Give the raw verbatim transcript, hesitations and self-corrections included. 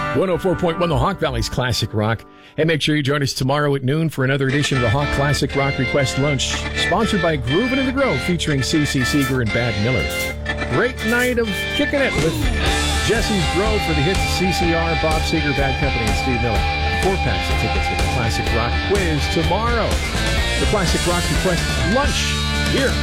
one oh four point one The Hawk Valley's Classic Rock. And make sure you join us tomorrow at noon for another edition of the Hawk Classic Rock Request Lunch, sponsored by Groovin' in the Grove, featuring C C Seeger and Bad Miller. Great night of kicking it with Jesse's Grove for the hits C C R, Bob Seger, Bad Company, and Steve Miller. Four packs of tickets to the Classic Rock Quiz tomorrow. The Classic Rock Request Lunch here